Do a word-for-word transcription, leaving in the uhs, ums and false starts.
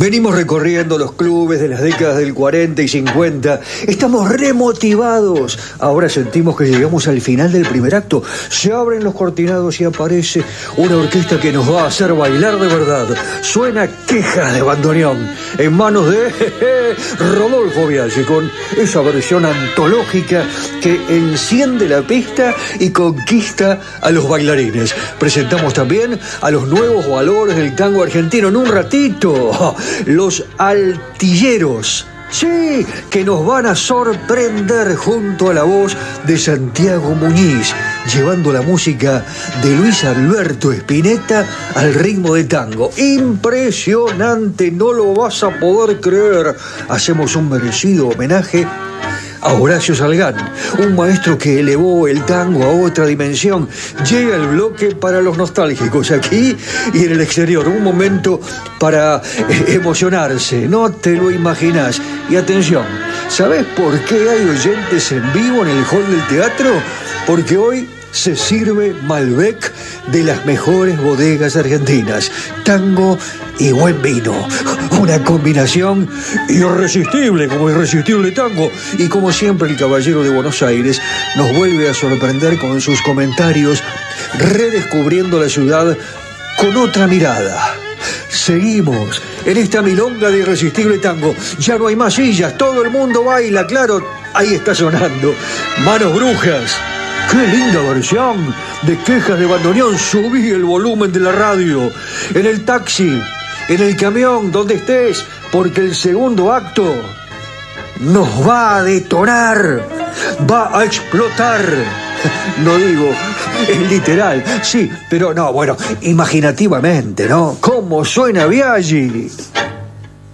Venimos recorriendo los clubes de las décadas del cuarenta y cincuenta. Estamos remotivados. Ahora sentimos que llegamos al final del primer acto. Se abren los cortinados y aparece una orquesta que nos va a hacer bailar de verdad. Suena Quejas de Bandoneón en manos de jeje, Rodolfo Biaggi, con esa versión antológica que enciende la pista y conquista a los bailarines. Presentamos también a los nuevos valores del tango argentino en un ratito. Los Altilleros, sí, que nos van a sorprender junto a la voz de Santiago Muñiz, llevando la música de Luis Alberto Spinetta al ritmo de tango. Impresionante, no lo vas a poder creer. Hacemos un merecido homenaje a Horacio Salgán, un maestro que elevó el tango a otra dimensión. Llega el bloque para los nostálgicos aquí y en el exterior, un momento para eh, emocionarse, no te lo imaginas. Y atención, ¿sabes por qué hay oyentes en vivo en el hall del teatro? Porque hoy se sirve Malbec de las mejores bodegas argentinas. Tango y buen vino. Una combinación irresistible, como irresistible tango. Y como siempre, el caballero de Buenos Aires nos vuelve a sorprender con sus comentarios, redescubriendo la ciudad con otra mirada. Seguimos en esta milonga de irresistible tango. Ya no hay más sillas, todo el mundo baila, claro, ahí está sonando Manos Brujas. ¡Qué linda versión de Quejas de Bandoneón! Subí el volumen de la radio, en el taxi, en el camión, donde estés, porque el segundo acto nos va a detonar, va a explotar. No digo en literal, sí, pero no, bueno, imaginativamente, ¿no? ¿Cómo suena Biaggi?